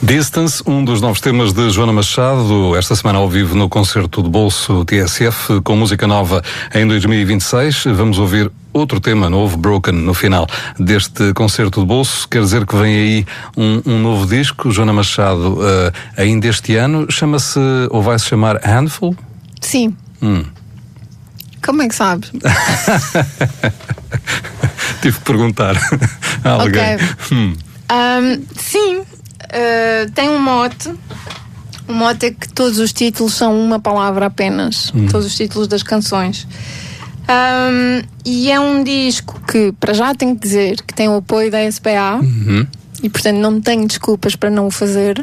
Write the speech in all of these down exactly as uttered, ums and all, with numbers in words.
Distance, um dos novos temas de Joana Machado, esta semana ao vivo no concerto de bolso T S F, com música nova em dois mil e vinte e seis. Vamos ouvir outro tema novo, Broken, no final deste concerto de bolso. Quer dizer que vem aí um, um novo disco, Joana Machado, uh, ainda este ano. Chama-se, ou vai-se chamar Handful? Sim. Hum. Como é que sabes? Tive que perguntar a alguém. Ok. Hum. Um, sim, uh, tem um mote. O mote é que todos os títulos são uma palavra apenas. Hum. Todos os títulos das canções. Um, e é um disco que, para já, tenho que dizer que tem o apoio da S P A. Uhum. E, portanto, não tenho desculpas para não o fazer.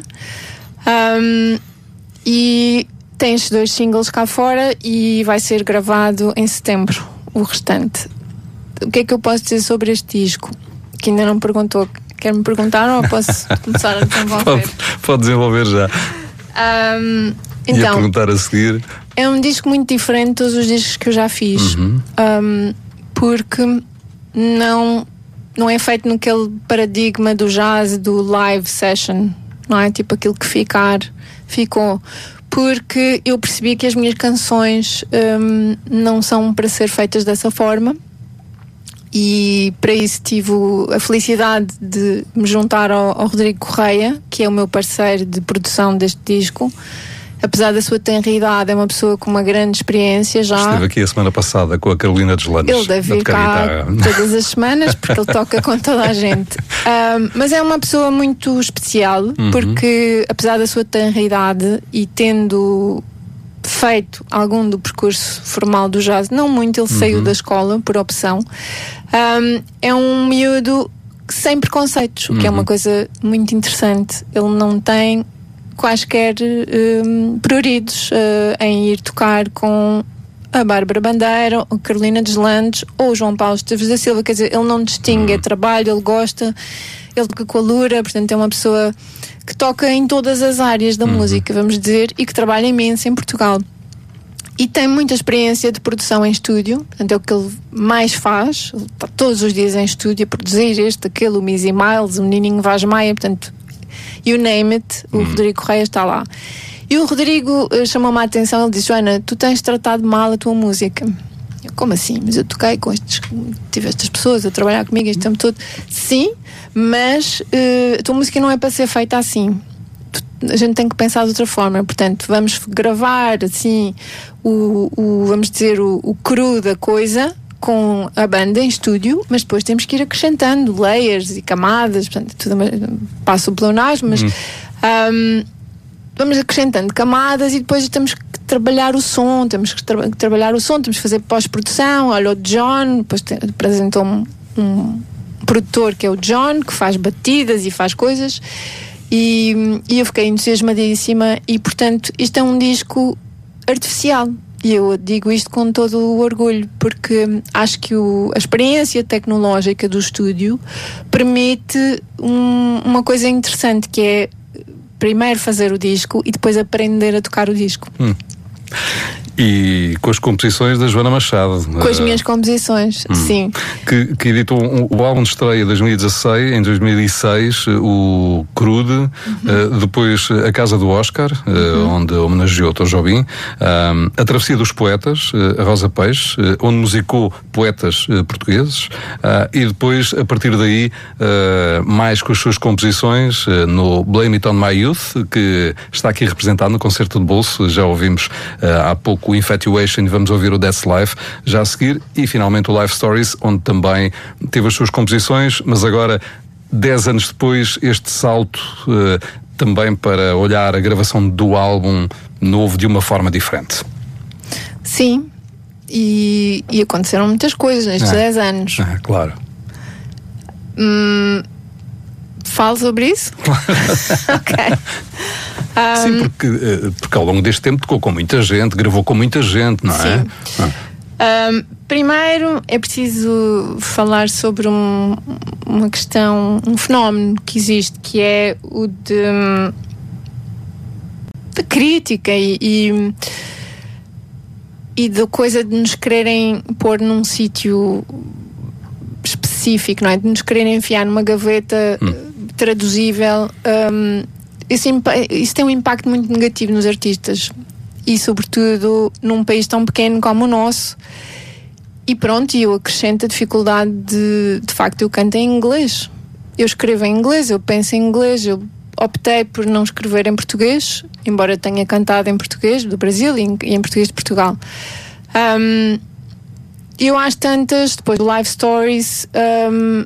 Um, e tem estes dois singles cá fora e vai ser gravado em setembro, o restante. O que é que eu posso dizer sobre este disco? Que ainda não perguntou. Quer-me perguntar ou posso começar a desenvolver? Pode, pode desenvolver já. Um, então, e a perguntar a seguir. É um disco muito diferente de todos os discos que eu já fiz. Uhum. Um, porque não, não é feito naquele paradigma do jazz, do live session. Não é tipo aquilo que ficar, ficou. Porque eu percebi que as minhas canções um, não são para ser feitas dessa forma. E para isso tive a felicidade de me juntar ao, ao Rodrigo Correia, que é o meu parceiro de produção deste disco. Apesar da sua tenra idade, é uma pessoa com uma grande experiência já. Esteve aqui a semana passada com a Carolina Deslandes. Ele deve vir cá todas as semanas, porque ele toca com toda a gente. Um, mas é uma pessoa muito especial, uhum. porque apesar da sua tenra idade e tendo feito algum do percurso formal do jazz, não muito, ele uhum. saiu da escola por opção. Um, é um miúdo sem preconceitos, o que uhum. é uma coisa muito interessante. Ele não tem quaisquer um, pruridos uh, em ir tocar com a Bárbara Bandeira, a Carolina Deslandes ou o João Paulo Esteves da Silva. Quer dizer, ele não distingue, uhum. é trabalho, ele gosta, ele toca com a Lura, portanto é uma pessoa que toca em todas as áreas da uhum. música, vamos dizer, e que trabalha imenso em Portugal. E tem muita experiência de produção em estúdio, portanto é o que ele mais faz. Ele está todos os dias em estúdio a produzir este, aquele, o Missy Miles, o Menininho Vaz Maia, portanto, you name it, o uhum. Rodrigo Correia está lá. E o Rodrigo uh, chamou-me a atenção, ele disse: Joana, tu tens tratado mal a tua música. Eu, como assim? Mas eu toquei com estes, tive estas pessoas a trabalhar comigo este tempo todo. Sim, mas uh, a tua música não é para ser feita assim. A gente tem que pensar de outra forma. Portanto, vamos gravar assim o, o vamos dizer o, o cru da coisa com a banda em estúdio, mas depois temos que ir acrescentando layers e camadas, portanto, tudo passa o pleonasmo, mas hum. um, vamos acrescentando camadas e depois temos que trabalhar o som, temos que tra- trabalhar o som, temos que fazer pós-produção. Olha, o John depois te, apresentou-me um produtor que é o John, que faz batidas e faz coisas. E, e eu fiquei entusiasmadíssima e, portanto, isto é um disco artificial e eu digo isto com todo o orgulho porque acho que o, a experiência tecnológica do estúdio permite um, uma coisa interessante, que é primeiro fazer o disco e depois aprender a tocar o disco. Hum. E com as composições da Joana Machado. Com as minhas composições, hum. sim. Que, que editou um, o álbum de estreia em dois mil e dezasseis, em dois mil e seis, o Crude, uhum. uh, depois A Casa do Oscar, uh, uhum. onde homenageou Tom Jobim, uh, A Travessia dos Poetas, uh, a Rosa Peixe, uh, onde musicou poetas uh, portugueses, uh, e depois, a partir daí, uh, mais com as suas composições, uh, no Blame It On My Youth, que está aqui representado no concerto de bolso, já ouvimos uh, há pouco o Infatuation e vamos ouvir o That's Life já a seguir, e finalmente o Life Stories, onde também teve as suas composições, mas agora, dez anos depois, este salto uh, também para olhar a gravação do álbum novo de uma forma diferente. Sim, e, e aconteceram muitas coisas nestes ah. dez anos. Ah, claro. Hum, falo sobre isso? Ok. Um, Sim, porque, porque ao longo deste tempo tocou com muita gente, gravou com muita gente, não é? Sim. Ah. Um, primeiro é preciso falar sobre um, uma questão, um fenómeno que existe, que é o de da crítica e, e, e da coisa de nos quererem pôr num sítio específico, não é? De nos quererem enfiar numa gaveta hum. traduzível. Um, isso, isso tem um impacto muito negativo nos artistas e sobretudo num país tão pequeno como o nosso. E pronto, eu acrescento a dificuldade de, de facto, eu canto em inglês, eu escrevo em inglês, eu penso em inglês, eu optei por não escrever em português, embora tenha cantado em português do Brasil e em, e em português de Portugal. Um, eu às tantas, depois do Live Stories, um,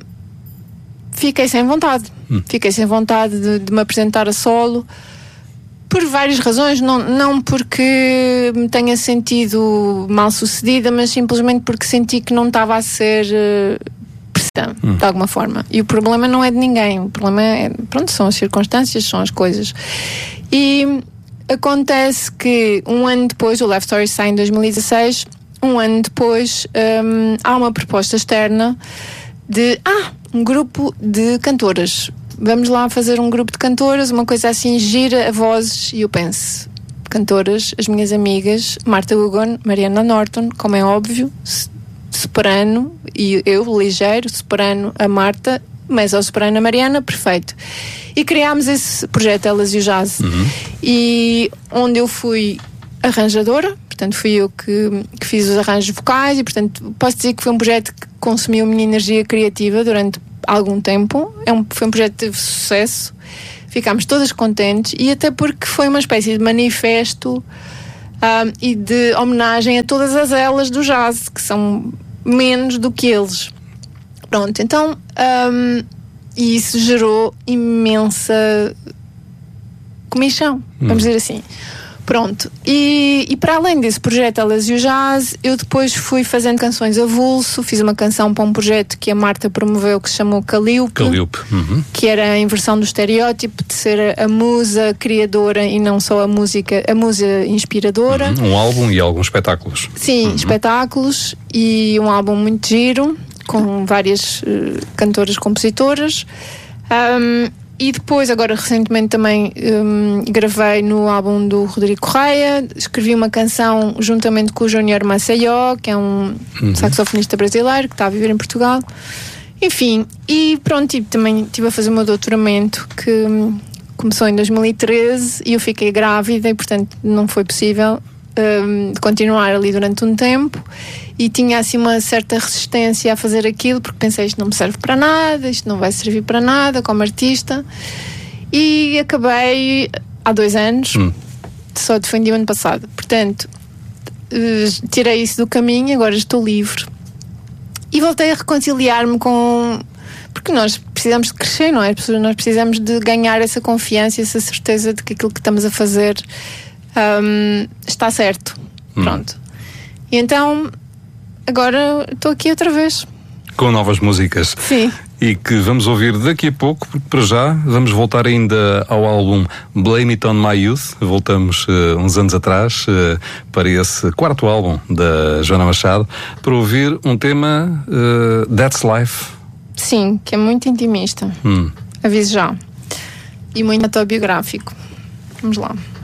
fiquei sem vontade. Hum. Fiquei sem vontade de, de me apresentar a solo, por várias razões, não, não porque me tenha sentido mal sucedida, mas simplesmente porque senti que não estava a ser uh, pressão, hum. de alguma forma. E o problema não é de ninguém, o problema é, pronto, são as circunstâncias, são as coisas. E acontece que um ano depois, o Live Story sai em dois mil e dezasseis, um ano depois um, há uma proposta externa de, ah, um grupo de cantoras. Vamos lá fazer um grupo de cantoras, uma coisa assim, gira a vozes. E eu penso, cantoras, as minhas amigas, Marta Hugon, Mariana Norton, como é óbvio, soprano, e eu, ligeiro, soprano a Marta, mas ao soprano a Mariana, perfeito. E criámos esse projeto, Elas e o Jazz. Uhum. E onde eu fui arranjadora, portanto fui eu que, que fiz os arranjos vocais, e portanto posso dizer que foi um projeto que consumiu a minha energia criativa durante algum tempo. É um, foi um projeto que teve sucesso, ficámos todas contentes, e até porque foi uma espécie de manifesto um, e de homenagem a todas as elas do jazz, que são menos do que eles. Pronto, então um, e isso gerou imensa comichão, vamos hum. dizer assim. Pronto, e, e para além desse projeto Elas e o Jazz, eu depois fui fazendo canções avulso, fiz uma canção para um projeto que a Marta promoveu que se chamou Calliope, Calliope. Uhum. Que era a inversão do estereótipo de ser a musa criadora e não só a música, a musa inspiradora. Uhum. Um álbum e alguns espetáculos. Sim, uhum. espetáculos, e um álbum muito giro, com várias uh, cantoras compositoras. Um, E depois, agora recentemente também um, gravei no álbum do Rodrigo Correia, escrevi uma canção juntamente com o Júnior Maceió, que é um uhum. saxofonista brasileiro que está a viver em Portugal. Enfim, e pronto, e também estive a fazer o meu doutoramento, que um, começou em dois mil e treze, e eu fiquei grávida e portanto não foi possível um, continuar ali durante um tempo. E tinha assim uma certa resistência a fazer aquilo, porque pensei, isto não me serve para nada, isto não vai servir para nada como artista. E acabei há dois anos, hum. só defendi o ano passado. Portanto, uh, tirei isso do caminho, agora estou livre. E voltei a reconciliar-me com... Porque nós precisamos de crescer, não é? Nós precisamos de ganhar essa confiança, essa certeza de que aquilo que estamos a fazer um, está certo. Hum. Pronto. E então... agora estou aqui outra vez. Com novas músicas. Sim. E que vamos ouvir daqui a pouco, porque para já vamos voltar ainda ao álbum Blame It On My Youth. Voltamos uh, uns anos atrás uh, para esse quarto álbum da Joana Machado, para ouvir um tema uh, That's Life. Sim, que é muito intimista. Hum. Aviso já. E muito autobiográfico. Vamos lá.